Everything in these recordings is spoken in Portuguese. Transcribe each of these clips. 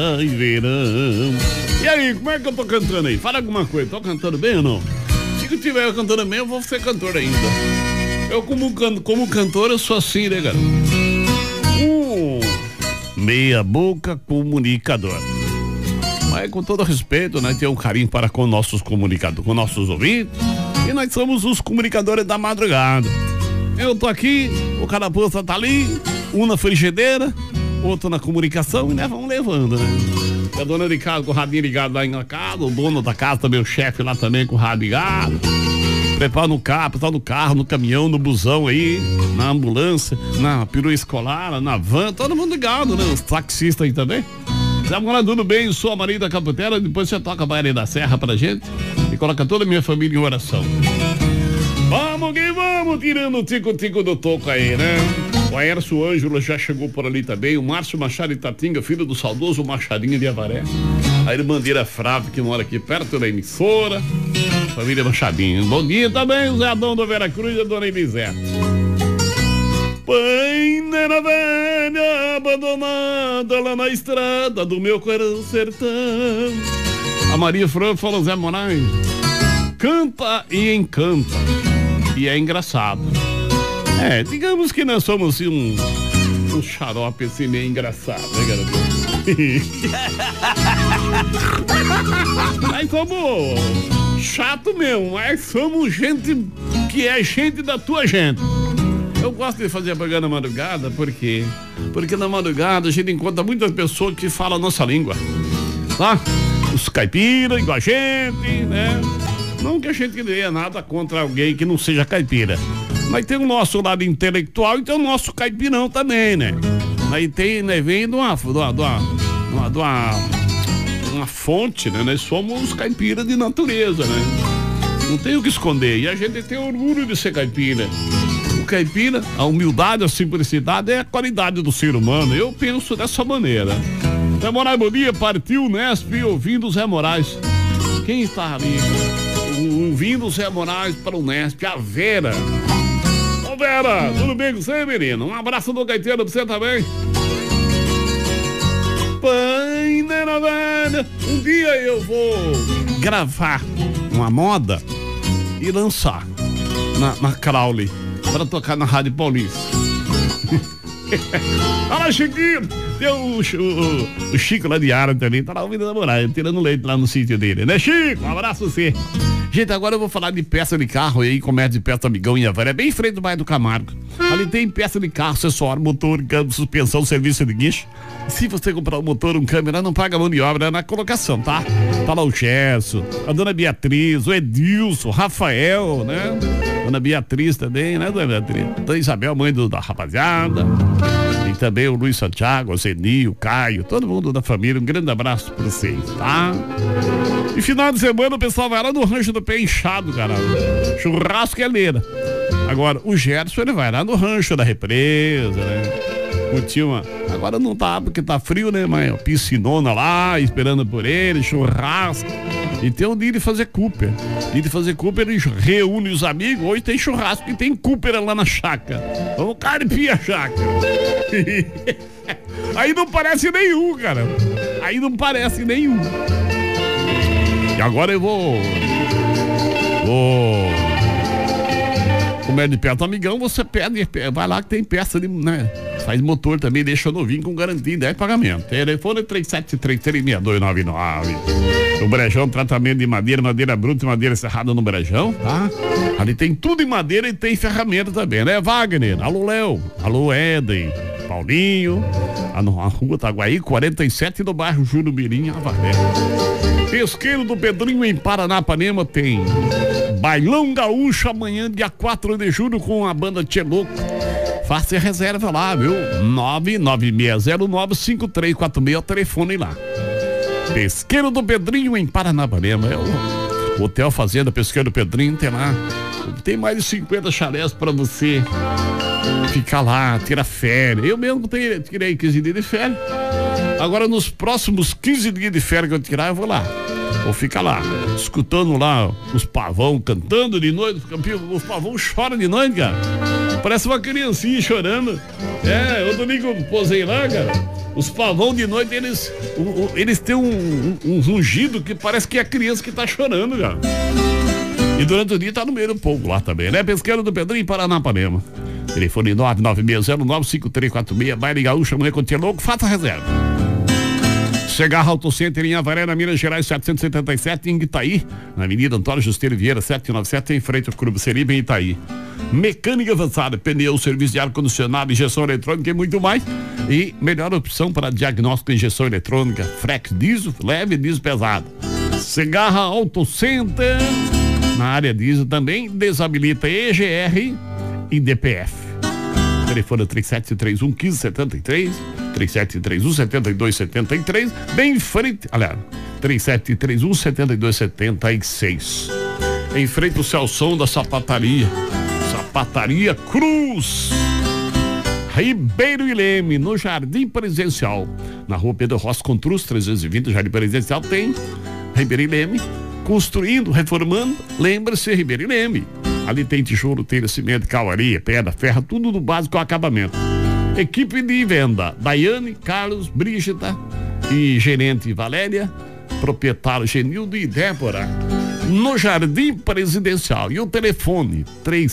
Ai, verão. E aí, como é que eu tô cantando aí? Fala alguma coisa, tô cantando bem ou não? Se eu estiver cantando bem, eu vou ser cantor ainda. Eu como cantor, eu sou assim, né, cara? Meia boca comunicador. Mas com todo respeito, né? Tem um carinho para com nossos comunicadores, com nossos ouvintes. E nós somos os comunicadores da madrugada. Eu tô aqui, o carapuça tá ali, um na frigideira, outro na comunicação e nós vamos levando, né? A dona de casa com o radinho ligado lá em casa, o dono da casa também, o chefe lá também com o rádio ligado. Prepara no carro, tá no carro, no caminhão, no busão aí, na ambulância, na perua escolar, na van, todo mundo ligado, né? Os taxistas aí também. Agora tudo bem, eu sou a Maria da Caputela, depois você toca a Maria da Serra pra gente e coloca toda a minha família em oração. Vamos que vamos, tirando o tico-tico do toco aí, né? O Aércio Ângelo já chegou por ali também, o Márcio Machado Itatinga, filho do saudoso Machadinho de Avaré, a irmandeira Frávia, que mora aqui perto da emissora, família Machadinho. Bom dia também, o Zé Adão do Vera Cruz e a dona Elisete. Paineira velha, abandonada lá na estrada do meu sertão. A Maria Fran falou, Zé Moraes, canta e encanta, e é engraçado. Digamos que nós somos assim, um xarope assim meio engraçado, né, garoto? Mas somos chato mesmo, mas somos gente que é gente da tua gente. Eu gosto de fazer a programa na madrugada, por quê? Porque na madrugada a gente encontra muitas pessoas que falam a nossa língua, tá? Os caipiras, igual a gente, né? Não que a gente tenha nada contra alguém que não seja caipira. Mas tem o nosso lado intelectual e tem o nosso caipirão também, né? Aí tem, né, vem de uma fonte, né? Nós somos caipiras de natureza, né? Não tem o que esconder. E a gente tem orgulho de ser caipira. O caipira, a humildade, a simplicidade é a qualidade do ser humano. Eu penso dessa maneira. Zé Moraes, bom dia. Partiu o Nesp ouvindo o Zé Moraes. Quem está ali? Ouvindo o Zé Moraes para o Nesp, a Vera. Ô Vera, tudo bem com você, menino? Um abraço do gaiteiro pra você também. Paineira velha, um dia eu vou gravar uma moda e lançar na Crowley para tocar na Rádio Paulista. Fala, Chiquinho! Tem o Chico lá de Ara também, tá lá ouvindo namorar, tirando leite lá no sítio dele, né, Chico? Um abraço a você. Gente, agora eu vou falar de peça de carro aí, comércio de peça Amigão em Avaré, bem em frente do bairro do Camargo. Ali tem peça de carro, acessório, motor, câmbio, suspensão, serviço de guincho. Se você comprar um motor, um câmbio, não paga mão de obra na colocação, tá? Tá lá o Gerson, a dona Beatriz, o Edilson, o Rafael, né? Dona Beatriz também, né, dona Beatriz? Dona Isabel, mãe da rapaziada. E também o Luiz Santiago, o Zeni, o Caio, todo mundo da família. Um grande abraço pra vocês, tá? E final de semana o pessoal vai lá no Rancho do Pé Inchado, cara. Churrasco é leira. Agora, o Gerson, ele vai lá no Rancho da Represa, né? Curtiu uma... Agora não tá, porque tá frio, né, mãe? Piscinona lá, esperando por ele, churrasco. E tem o dia de fazer Cooper. Dia de fazer Cooper, ele reúne os amigos. Hoje tem churrasco e tem Cooper lá na chácara. Vamos carpir a chácara. Aí não parece nenhum, cara. Aí não parece nenhum. E agora eu vou comer de perto, amigão, você pede, vai lá que tem peça de, né? Faz motor também, deixa novinho com garantia 10 pagamentos. Telefone 37336299. O Brejão, tratamento de madeira, madeira bruta e madeira serrada no Brejão, tá? Ali tem tudo em madeira e tem ferramenta também, né, Wagner? Alô, Léo. Alô, Éden. Paulinho. A rua Taguaí, 47, no bairro Júlio Mirim, Avaré. Pesqueiro do Pedrinho, em Paranapanema, tem Bailão Gaúcho amanhã, dia 4 de julho, com a banda Tcheloco. Faça a reserva lá, viu? 996095346, o telefone lá. Pesqueiro do Pedrinho, em Paranapanema. É o Hotel Fazenda Pesqueiro do Pedrinho, tem lá. Tem mais de 50 chalés pra você ficar lá, tirar férias. Eu mesmo tirei 15 dias de férias. Agora, nos próximos 15 dias de férias que eu tirar, eu vou lá. Vou ficar lá, escutando lá os pavão cantando de noite. Os pavão choram de noite, cara. Parece uma criancinha chorando. O domingo eu posei lá, cara. Os pavão de noite, eles têm um rugido que parece que é a criança que tá chorando, cara. E durante o dia tá no meio do povo lá também, né? Pesqueiro do Pedrinho, Paranapanema. Telefone 996095346, Baile Gaúcho, amanhã com louco, faça a reserva. Chegar Auto Center em Avaré, na Minas Gerais 777, em Itaí, na Avenida Antônio Justeiro Vieira 797, em frente ao Clube Seribe, em Itaí. Mecânica avançada, pneu, serviço de ar-condicionado, injeção eletrônica e muito mais. E melhor opção para diagnóstico de injeção eletrônica, frex diesel, leve e diesel pesado. Cigarra Auto Center, na área diesel também, desabilita EGR e DPF. Telefone 3731-1573, 3731-7273, bem em frente, aliás, 3731-7276. Em frente ao Celção da Sapataria Cruz, Ribeiro e Leme, no Jardim Presidencial, na rua Pedro Rossi Contruz 320, Jardim Presidencial, tem Ribeiro e Leme, construindo, reformando, lembra-se, Ribeiro e Leme. Ali tem tijolo, telha, cimento, calharia, pedra, ferro, tudo do básico ao acabamento. Equipe de venda, Daiane, Carlos, Brígida e gerente Valéria, proprietário Genildo e Débora, no Jardim Presidencial. E o telefone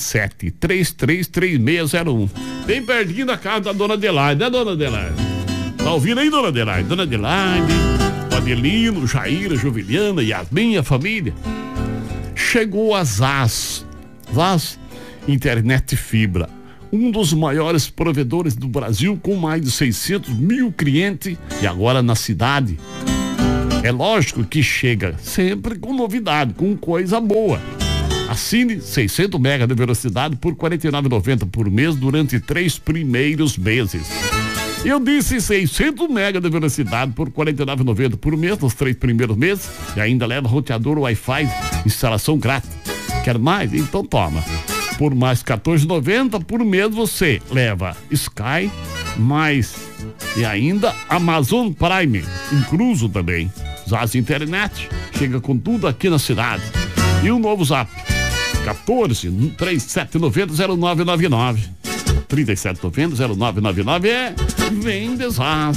37333601, bem pertinho da casa da dona Adelaide, né, dona Adelaide? Tá ouvindo aí, dona Adelaide? Dona Adelaide, o Adelino, Jair, Juviliana, Yasmin, a família. Chegou a Zaz Internet Fibra, um dos maiores provedores do Brasil, com mais de 600 mil clientes, e agora na cidade. É lógico que chega sempre com novidade, com coisa boa. Assine 600 mega de velocidade por R$ 49,90 por mês durante 3 primeiros meses. Eu disse 600 mega de velocidade por R$ 49,90 por mês nos 3 primeiros meses, e ainda leva roteador Wi-Fi, instalação grátis. Quer mais? Então toma. Por mais R$ 14,90 por mês você leva Sky, mais e ainda Amazon Prime, incluso também. Zaz Internet, chega com tudo aqui na cidade. E o novo Zap, 14-3790-0999. 3790-0999 vem de Zaz.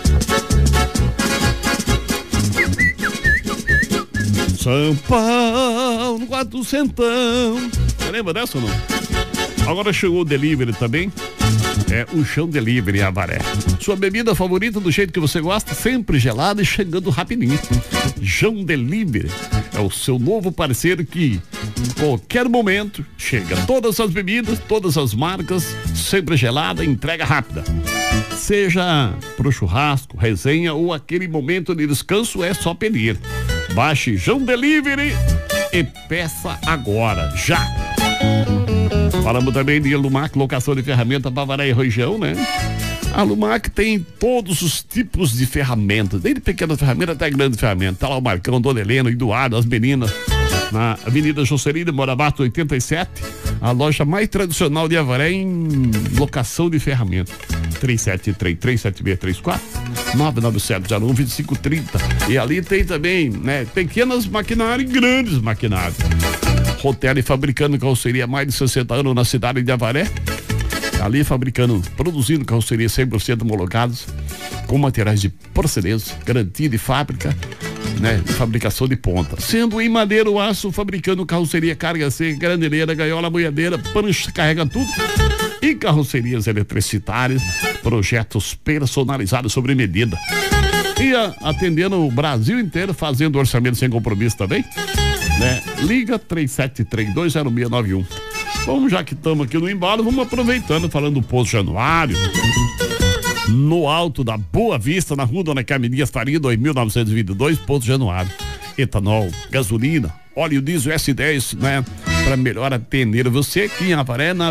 São Paulo, 400. Você lembra dessa ou não? Agora chegou o delivery também. É o Chão Delivery em Avaré. Sua bebida favorita do jeito que você gosta, sempre gelada e chegando rapidinho. Chão Delivery é o seu novo parceiro que, em qualquer momento, chega. Todas as bebidas, todas as marcas, sempre gelada, entrega rápida. Seja pro churrasco, resenha ou aquele momento de descanso, é só pedir. Baixe Chão Delivery e peça agora, já. Falamos também de Lumac, locação de ferramentas para Avaré e região, né? A Lumac tem todos os tipos de ferramentas, desde pequena ferramenta até grande ferramenta. Tá lá o Marcão, Dona Helena, Eduardo, as meninas, na Avenida Juscelino, Morabato 87, a loja mais tradicional de Avaré em locação de ferramentas. 3733-7634, 99701-2530. E ali tem também, né, pequenas maquinárias e grandes maquinários. Rotelli fabricando carroceria há mais de 60 anos na cidade de Avaré. Ali fabricando, produzindo carroceria 100% homologados, com materiais de procedência, garantia de fábrica, né, fabricação de ponta. Sendo em madeira ou aço, fabricando carroceria, carga seca, graneleira, gaiola, boiadeira, prancha, carrega tudo. E carrocerias eletricitárias, projetos personalizados sobre medida. E atendendo o Brasil inteiro, fazendo orçamento sem compromisso também, né? Liga 37320691. Vamos, já que estamos aqui no embalo, vamos aproveitando, falando do Posto Januário, no alto da Boa Vista, na rua Dona Carmen Dias Faria, 2922, Posto Januário. Etanol, gasolina, óleo diesel S10, né? Para melhor atender você aqui em Avaré, na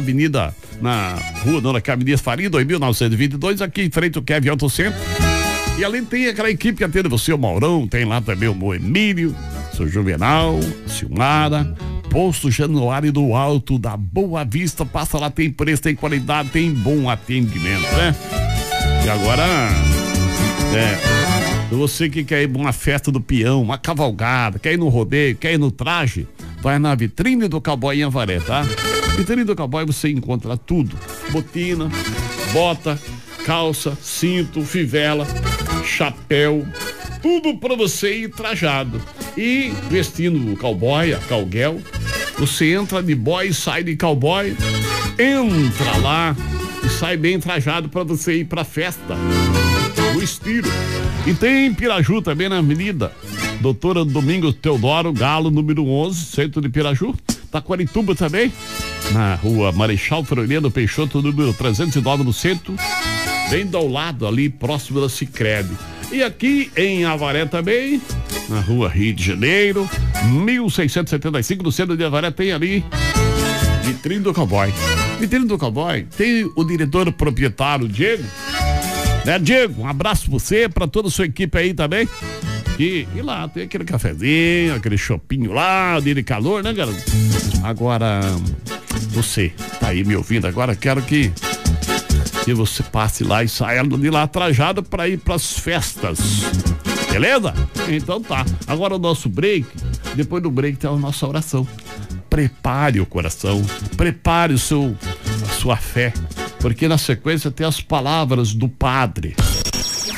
rua Dona Carmen Dias Faria, 2922, aqui em frente ao Kevin Auto Center. E além tem aquela equipe que atende você, o Maurão, tem lá também o Emílio, seu Juvenal, Silmara. Posto Januário do Alto da Boa Vista, passa lá, tem preço, tem qualidade, tem bom atendimento, né? E agora, você que quer ir pra uma festa do peão, uma cavalgada, quer ir no rodeio, quer ir no traje, vai na Vitrine do Cowboy em Avaré, tá? Vitrine do Cowboy você encontra tudo, botina, bota, calça, cinto, fivela, chapéu, tudo para você ir trajado. E vestindo cowboy, cowgirl, você entra de boy e sai de cowboy, entra lá e sai bem trajado para você ir pra festa. O estilo. E tem Piraju também na Avenida Doutora Domingos Teodoro Galo, número 11, centro de Piraju. Taquarituba também, na rua Marechal Floriano Peixoto, número 309 no centro, bem ao lado ali, próximo da Sicredi. E aqui em Avaré também, na rua Rio de Janeiro, 1675, no centro de Avaré, tem ali Vitrine do Cowboy. Vitrine do Cowboy, tem o diretor proprietário, Diego. Né, Diego? Um abraço pra você, pra toda a sua equipe aí também. E lá tem aquele cafezinho, aquele chopinho lá, dia de calor, né, garoto? Agora, você tá aí me ouvindo agora, quero que você passe lá e saia de lá trajado pra ir pras festas. Beleza? Então tá. Agora o nosso break, depois do break tem a nossa oração. Prepare o coração, prepare a sua fé, porque na sequência tem as palavras do padre.